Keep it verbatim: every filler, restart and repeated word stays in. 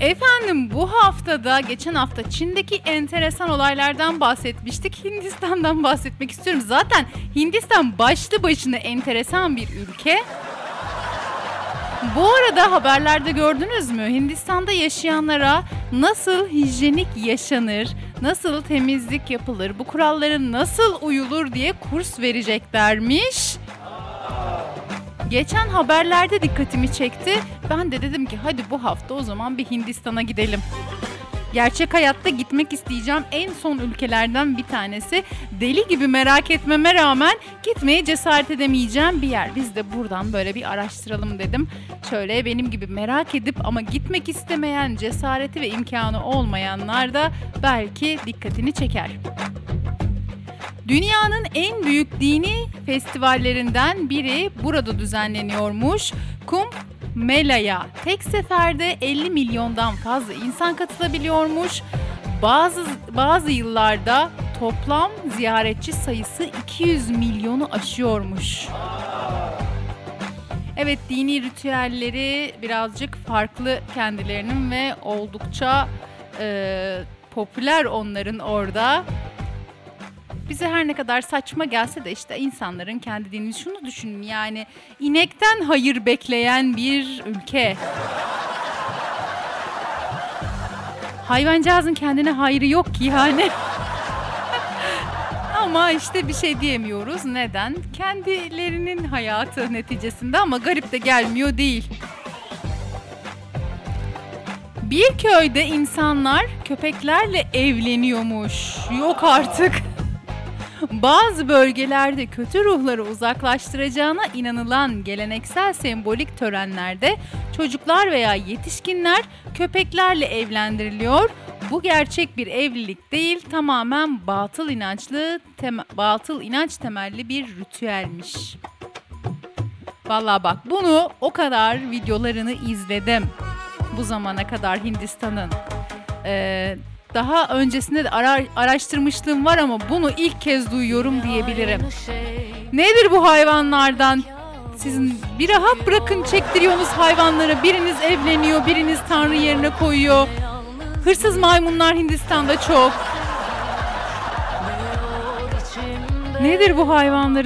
Efendim bu haftada geçen hafta Çin'deki enteresan olaylardan bahsetmiştik. Hindistan'dan bahsetmek istiyorum. Zaten Hindistan başlı başına enteresan bir ülke. Bu arada haberlerde gördünüz mü? Hindistan'da yaşayanlara nasıl hijyenik yaşanır, nasıl temizlik yapılır, bu kurallara nasıl uyulur diye kurs vereceklermiş. Geçen haberlerde dikkatimi çekti. Ben de dedim ki hadi bu hafta o zaman bir Hindistan'a gidelim. Gerçek hayatta gitmek isteyeceğim en son ülkelerden bir tanesi. Deli gibi merak etmeme rağmen gitmeye cesaret edemeyeceğim bir yer. Biz de buradan böyle bir araştıralım dedim. Şöyle benim gibi merak edip ama gitmek istemeyen, cesareti ve imkanı olmayanlar da belki dikkatini çeker. Dünyanın en büyük dini festivallerinden biri burada düzenleniyormuş. Kumbh Mela'ya tek seferde elli milyondan fazla insan katılabiliyormuş. Bazı bazı yıllarda toplam ziyaretçi sayısı iki yüz milyonu aşıyormuş. Evet, dini ritüelleri birazcık farklı kendilerinin ve oldukça e, popüler onların orada. Bize her ne kadar saçma gelse de işte insanların kendi dinini, şunu düşünün yani inekten hayır bekleyen bir ülke. Hayvancağızın kendine hayrı yok ki yani. Ama işte bir şey diyemiyoruz. Neden? Kendilerinin hayatı neticesinde, ama garip de gelmiyor değil. Bir köyde insanlar köpeklerle evleniyormuş. Yok artık. Bazı bölgelerde kötü ruhları uzaklaştıracağına inanılan geleneksel sembolik törenlerde çocuklar veya yetişkinler köpeklerle evlendiriliyor. Bu gerçek bir evlilik değil, tamamen batıl inançlı, tem- batıl inanç temelli bir ritüelmiş. Vallahi bak, bunu o kadar videolarını izledim bu zamana kadar Hindistan'ın. Ee, Daha öncesinde de ara- araştırmışlığım var ama bunu ilk kez duyuyorum diyebilirim. Nedir bu hayvanlardan? Sizin bir rahat bırakın, çektiriyorsunuz hayvanları. Biriniz evleniyor, biriniz tanrı yerine koyuyor. Hırsız maymunlar Hindistan'da çok. Nedir bu hayvanların